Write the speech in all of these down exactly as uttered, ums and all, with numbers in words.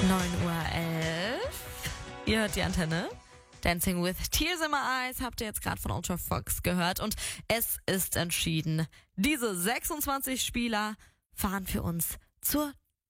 neun Uhr elf. Ihr hört die Antenne. Dancing with Tears in My Eyes habt ihr jetzt gerade von Ultra Fox gehört. Und es ist entschieden. Diese sechsundzwanzig Spieler fahren für uns zur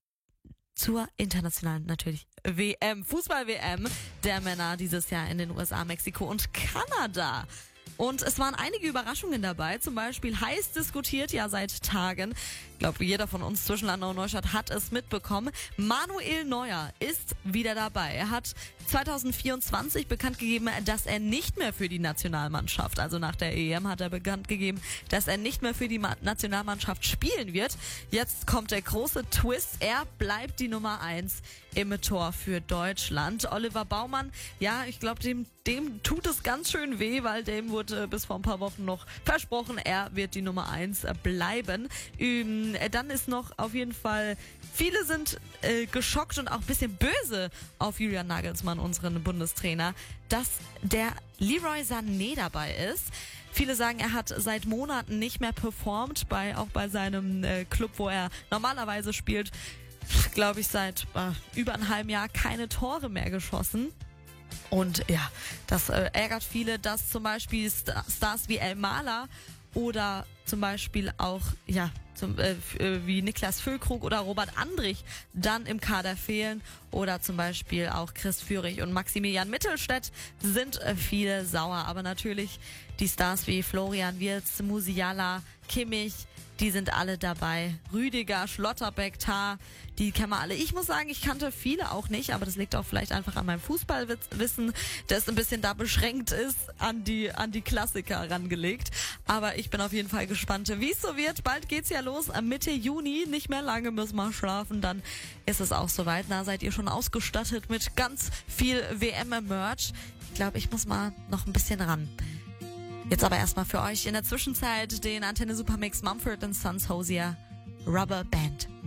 zur internationalen, natürlich, W M, Fußball-W M der Männer dieses Jahr in den U S A, Mexiko und Kanada. Und es waren einige Überraschungen dabei, zum Beispiel heiß diskutiert ja seit Tagen. Ich glaube, jeder von uns zwischen Landau und Neustadt hat es mitbekommen. Manuel Neuer ist wieder dabei. Er hat zwanzig vierundzwanzig bekannt gegeben, dass er nicht mehr für die Nationalmannschaft, also nach der E M hat er bekannt gegeben, dass er nicht mehr für die Ma- Nationalmannschaft spielen wird. Jetzt kommt der große Twist. Er bleibt die Nummer eins im Tor für Deutschland. Oliver Baumann, ja, ich glaube, dem, dem tut es ganz schön weh, weil dem wurde bis vor ein paar Wochen noch versprochen, er wird die Nummer eins bleiben. Ähm, dann ist noch auf jeden Fall, viele sind äh, geschockt und auch ein bisschen böse auf Julian Nagelsmann, unseren Bundestrainer, dass der Leroy Sané dabei ist. Viele sagen, er hat seit Monaten nicht mehr performt, bei, auch bei seinem äh, Club, wo er normalerweise spielt, glaube ich, seit äh, über einem halben Jahr keine Tore mehr geschossen. Und ja, das äh, ärgert viele, dass zum Beispiel St- Stars wie El Mala oder zum Beispiel auch, ja, zum, äh, wie Niklas Füllkrug oder Robert Andrich dann im Kader fehlen. Oder zum Beispiel auch Chris Führig und Maximilian Mittelstädt sind äh, viele sauer. Aber natürlich die Stars wie Florian Wirtz, Musiala, Kimmich, die sind alle dabei. Rüdiger, Schlotterbeck, Tah, die kennen wir alle. Ich muss sagen, ich kannte viele auch nicht, aber das liegt auch vielleicht einfach an meinem Fußballwissen, das ein bisschen da beschränkt ist, an die an die Klassiker herangelegt. Aber ich bin auf jeden Fall gespannt, wie es so wird. Bald geht's ja los, Mitte Juni, nicht mehr lange müssen wir schlafen, dann ist es auch soweit. Na, seid ihr schon ausgestattet mit ganz viel W M-Merch? Ich glaube, ich muss mal noch ein bisschen ran. Jetzt aber erstmal für euch in der Zwischenzeit den Antenne Supermix Mumford and Sons Hosier Rubber Band.